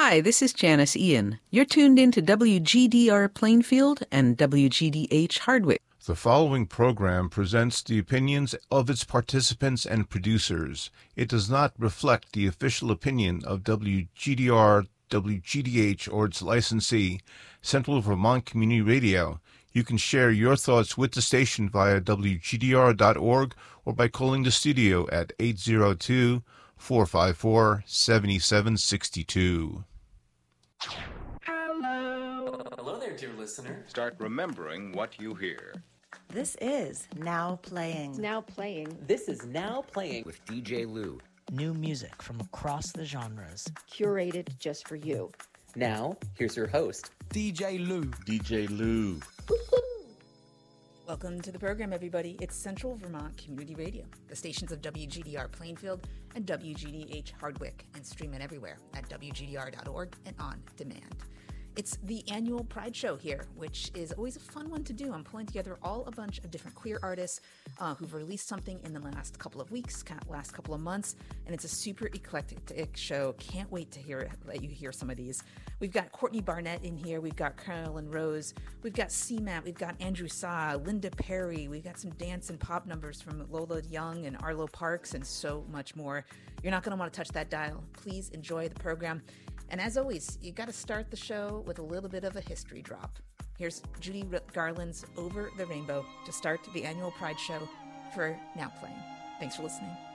Hi, this is Janice Ian. You're tuned in to WGDR Plainfield and WGDH Hardwick. The following program presents the opinions of its participants and producers. It does not reflect the official opinion of WGDR, WGDH, or its licensee, Central Vermont Community Radio. You can share your thoughts with the station via WGDR.org or by calling the studio at 802-454-7762. Hello there, dear listener. Start remembering what you hear. This is Now Playing. Now playing. This is Now Playing With DJ Lou. New music from across the genres. Curated just for you. Now, here's your host, DJ Lou. DJ Lou. Welcome to the program, everybody. It's Central Vermont Community Radio, the stations of WGDR Plainfield and WGDH Hardwick, and streaming everywhere at WGDR.org and on demand. It's the annual Pride Show here, which is always a fun one to do. I'm pulling together a bunch of different queer artists who've released something in the last couple of weeks, last couple of months, and it's a super eclectic show. Can't wait to let you hear some of these. We've got Courtney Barnett in here. We've got Carolyn Rose. We've got CMAT. We've got Andrew Sa, Linda Perry. We've got some dance and pop numbers from Lola Young and Arlo Parks and so much more. You're not going to want to touch that dial. Please enjoy the program. And as always, you got to start the show with a little bit of a history drop. Here's Judy Garland's Over the Rainbow to start the annual Pride Show for Now Playing. Thanks for listening.